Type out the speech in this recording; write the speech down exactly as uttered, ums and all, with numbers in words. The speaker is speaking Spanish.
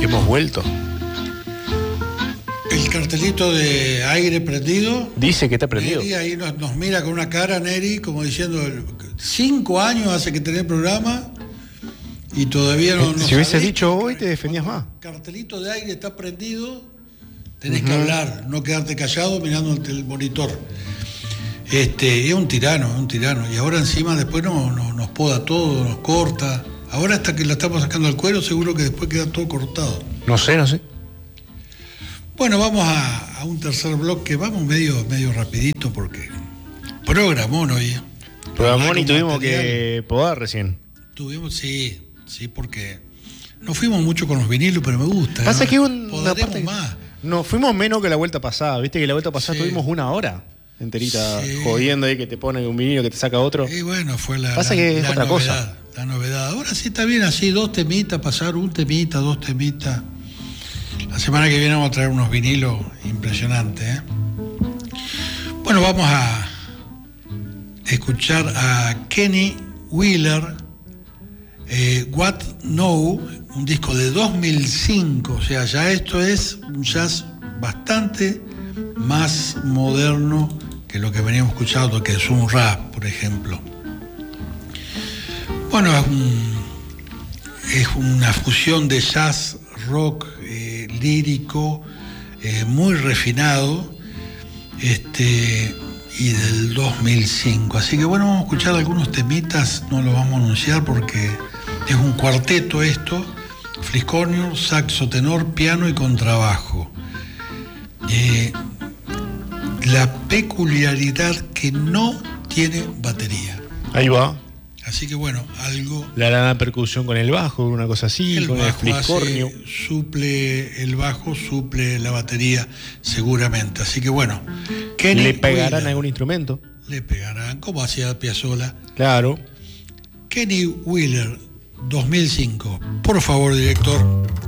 Hemos vuelto. El cartelito de aire prendido. Dice que está prendido. Neri ahí nos, nos mira con una cara, Neri, como diciendo, cinco años hace que tenés programa y todavía no... no si hubieses dicho hoy, te defendías más. El cartelito de aire está prendido, tenés uh-huh. que hablar, no quedarte callado mirando el, el monitor. Este, es un tirano, es un tirano. Y ahora encima después no, no, nos poda todo, nos corta. Ahora hasta que la estamos sacando al cuero, seguro que después queda todo cortado. No sé, no sé. Bueno, vamos a, a un tercer bloque, vamos medio, medio rapidito porque programón hoy. Programón y tuvimos material. que podar recién. Tuvimos, sí, sí, porque no fuimos mucho con los vinilos, pero me gusta. Pasa ¿no? que un, Podaremos una más. No, fuimos menos que la vuelta pasada, viste que la vuelta pasada sí. tuvimos una hora enterita sí. jodiendo ahí que te pone un vinilo que te saca otro. Y bueno, fue la, Pasa la, que es la otra novedad, cosa. La novedad. Ahora sí está bien así, dos temitas, pasar un temita, dos temitas. La semana que viene vamos a traer unos vinilos impresionantes, ¿eh? Bueno, vamos a escuchar a Kenny Wheeler, eh, What Now, un disco de dos mil cinco, o sea, ya esto es un jazz bastante más moderno que lo que veníamos escuchando, que es un rap, por ejemplo. Bueno, es, un, es una fusión de jazz, rock, eh, lírico, eh, muy refinado, este, y del dos mil cinco. Así que bueno, vamos a escuchar algunos temitas, no los vamos a anunciar porque es un cuarteto esto, fliscornio, saxo tenor, piano y contrabajo. Eh, la peculiaridad que no tiene batería. Ahí va. Así que bueno, algo... La lana percusión con el bajo, una cosa así, el con bajo el fliscornio. hace, suple el bajo, suple la batería seguramente. Así que bueno, Kenny ¿le pegarán Wheeler, algún instrumento? Le pegarán, como hacía Piazzolla. Claro. Kenny Wheeler, dos mil cinco. Por favor, director.